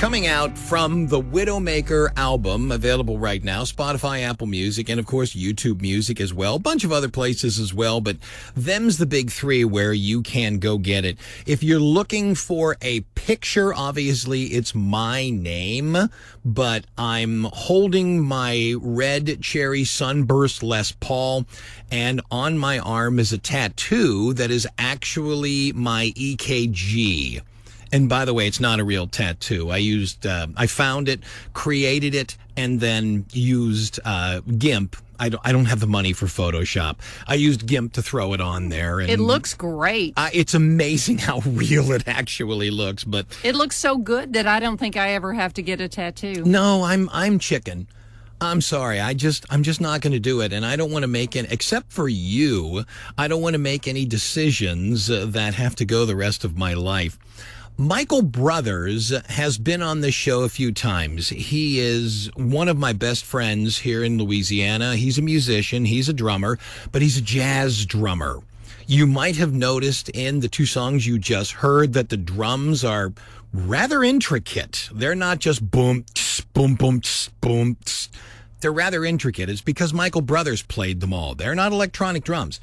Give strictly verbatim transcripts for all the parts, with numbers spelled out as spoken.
coming out from the Widowmaker album, available right now, Spotify, Apple Music, and of course YouTube Music as well. A bunch of other places as well, but them's the big three where you can go get it. If you're looking for a picture, obviously it's my name, but I'm holding my red cherry sunburst Les Paul, and on my arm is a tattoo that is actually my E K G. And by the way, it's not a real tattoo. I used, uh, I found it, created it, and then used uh, GIMP. I don't, I don't have the money for Photoshop. I used GIMP to throw it on there. And it looks great. Uh, it's amazing how real it actually looks. But it looks so good that I don't think I ever have to get a tattoo. No, I'm I'm chicken. I'm sorry. I just, I'm just not going to do it. And I don't want to make it, except for you, I don't want to make any decisions uh, that have to go the rest of my life. Michael Brothers has been on the show a few times. He is one of my best friends here in Louisiana. He's a musician, he's a drummer, but he's a jazz drummer. You might have noticed in the two songs you just heard that the drums are rather intricate. They're not just boom, tss, boom, boom, tss, boom. Tss. They're rather intricate. It's because Michael Brothers played them all. They're not electronic drums.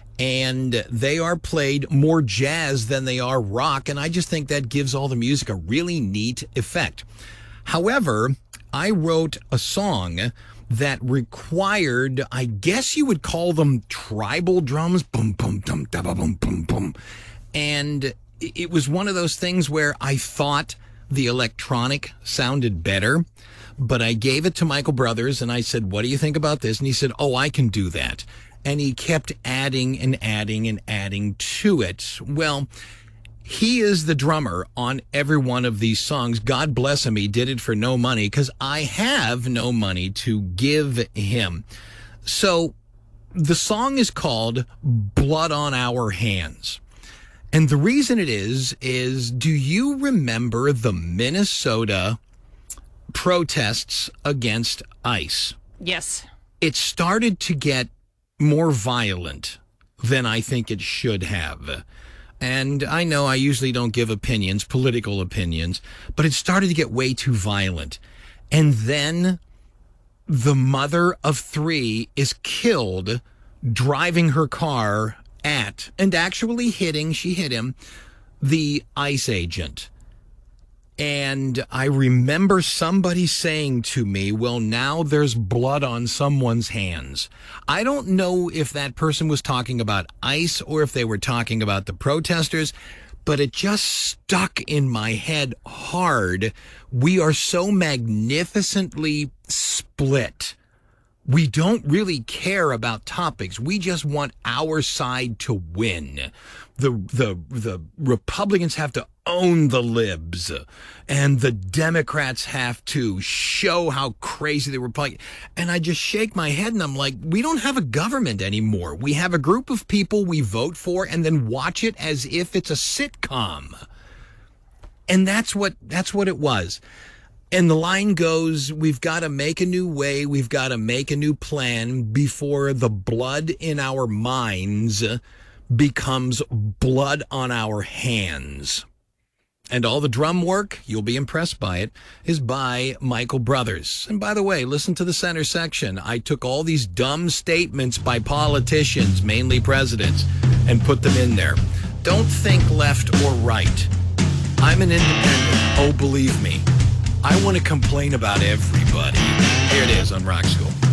And they are played more jazz than they are rock, and I just think that gives all the music a really neat effect. However, I wrote a song that required, I guess you would call them tribal drums, boom, boom, dum, da, ba, boom, boom, boom. And it was one of those things where I thought the electronic sounded better, but I gave it to Michael Brothers, and I said, what do you think about this? And he said, oh, I can do that. And he kept adding and adding and adding to it. Well, he is the drummer on every one of these songs. God bless him. He did it for no money because I have no money to give him. So the song is called Blood on Our Hands. And the reason it is, is do you remember the Minnesota protests against ICE? Yes. It started to get more violent than I think it should have. And I know I usually don't give opinions, political opinions, but it started to get way too violent. And then the mother of three is killed driving her car at, and actually hitting, she hit him, the ICE agent. And I remember somebody saying to me, well, now there's blood on someone's hands. I don't know if that person was talking about ICE or if they were talking about the protesters, but it just stuck in my head hard. We are so magnificently split. We don't really care about topics. We just want our side to win. The the the Republicans have to own the libs, and the Democrats have to show how crazy the Republicans. And I just shake my head, and I'm like, we don't have a government anymore. We have a group of people we vote for, and then watch it as if it's a sitcom. And that's what that's what it was. And the line goes, we've got to make a new way, we've got to make a new plan before the blood in our minds becomes blood on our hands. And all the drum work, you'll be impressed by it, is by Michael Brothers. And by the way, listen to the center section. I took all these dumb statements by politicians, mainly presidents, and put them in there. Don't think left or right. I'm an independent. Oh, believe me. I want to complain about everybody. Here it is on Rock School.